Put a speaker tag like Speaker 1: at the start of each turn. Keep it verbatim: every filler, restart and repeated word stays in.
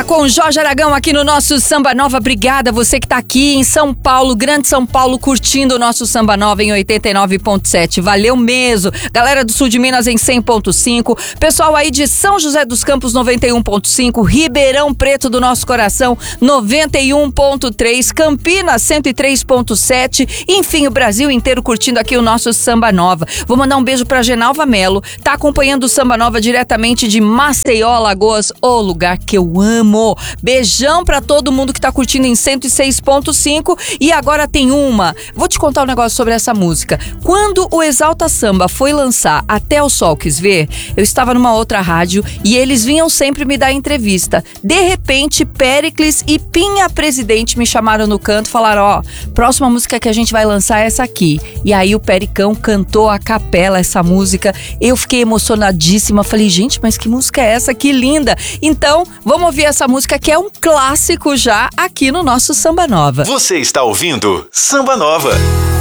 Speaker 1: Nova com Jorge Aragão aqui no nosso Samba Nova. Obrigada você que tá aqui em São Paulo, Grande São Paulo, curtindo o nosso Samba Nova em oitenta e nove ponto sete. Valeu mesmo. Galera do sul de Minas em cem ponto cinco. Pessoal aí de São José dos Campos noventa e um ponto cinco. Ribeirão Preto do nosso coração noventa e um ponto três. Campinas cento e três ponto sete. Enfim, o Brasil inteiro curtindo aqui o nosso Samba Nova. Vou mandar um beijo pra Genalva Melo. Tá acompanhando o Samba Nova diretamente de Maceió, Alagoas, o lugar que eu amo. Beijão pra todo mundo que tá curtindo em cento e seis ponto cinco. E agora tem uma. Vou te contar um negócio sobre essa música. Quando o Exalta Samba foi lançar Até o Sol Quis Ver, eu estava numa outra rádio e eles vinham sempre me dar entrevista. De repente, Péricles e Pinha Presidente me chamaram no canto e falaram: ó, próxima música que a gente vai lançar é essa aqui. E aí o Pericão cantou a capela essa música. Eu fiquei emocionadíssima. Falei, gente, mas que música é essa? Que linda! Então, vamos ouvir essa música que é um clássico já aqui no nosso Samba Nova.
Speaker 2: Você está ouvindo Samba Nova.